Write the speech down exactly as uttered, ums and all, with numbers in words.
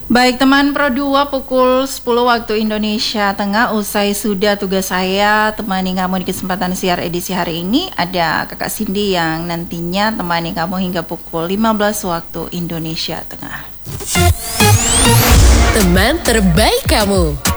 Baik teman Pro dua, pukul sepuluh waktu Indonesia Tengah, usai sudah tugas saya temani kamu di kesempatan siar edisi hari ini. Ada Kakak Cindy yang nantinya temani kamu hingga pukul lima belas waktu Indonesia Tengah. Teman terbaik kamu.